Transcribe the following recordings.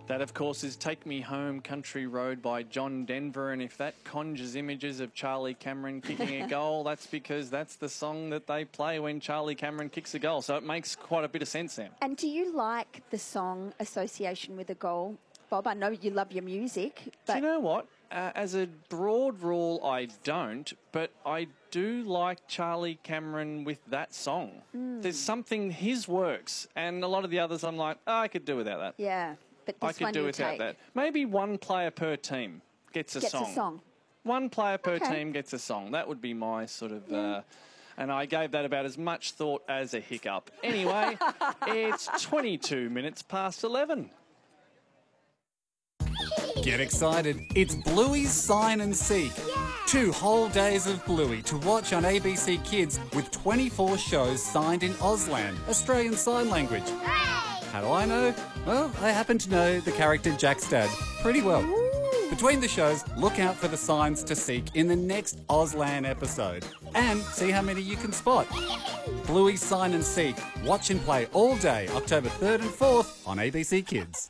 That, of course, is Take Me Home Country Road by John Denver. And if that conjures images of Charlie Cameron kicking a goal, that's because that's the song that they play when Charlie Cameron kicks a goal. So it makes quite a bit of sense, Sam. And do you like the song association with a goal, Bob? I know you love your music. But Do you know what? As a broad rule, I don't, but I do like Charlie Cameron with that song. There's something, his works, and a lot of the others I'm like, oh, I could do without that. Yeah. But I this could one do you without take. that. Maybe one player per team gets a song. One player per team gets a song. That would be my sort of... and I gave that about as much thought as a hiccup. Anyway, it's 22 minutes past 11. Get excited. It's Bluey's Sign and Seek. 2 whole days of Bluey to watch on ABC Kids with 24 shows signed in Auslan, Australian Sign Language. How do I know? Well, I happen to know the character Jack's dad pretty well. Between the shows, look out for the signs to seek in the next Auslan episode and see how many you can spot. Bluey's Sign and Seek. Watch and play all day, October 3rd and 4th on ABC Kids.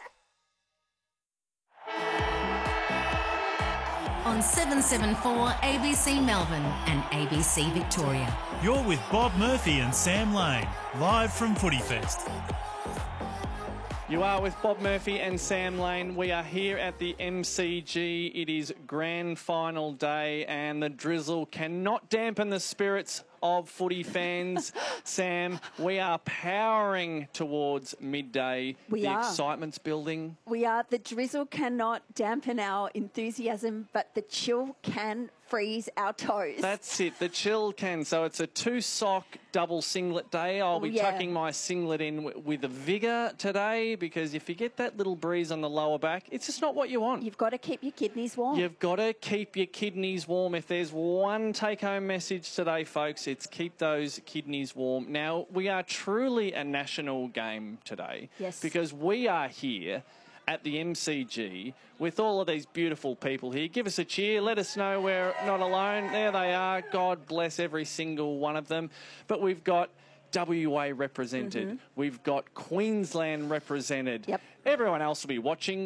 On 774 ABC Melbourne and ABC Victoria. You're with Bob Murphy and Sam Lane, live from Footy Fest. You are with Bob Murphy and Sam Lane. We are here at the MCG. It is grand final day and the drizzle cannot dampen the spirits of footy fans. Sam, we are powering towards midday. The excitement's building. We are. The drizzle cannot dampen our enthusiasm, but the chill can freeze our toes. That's it. The chill can. So it's a 2-sock double singlet day. I'll be tucking my singlet in with a vigour today because if you get that little breeze on the lower back, it's just not what you want. You've got to keep your kidneys warm. You've got to keep your kidneys warm. If there's one take-home message today, folks, it's keep those kidneys warm. Now, we are truly a national game today. Yes. Because we are here at the MCG with all of these beautiful people here. Give us a cheer. Let us know we're not alone. There they are. God bless every single one of them. But we've got WA represented. We've got Queensland represented. Yep. Everyone else will be watching.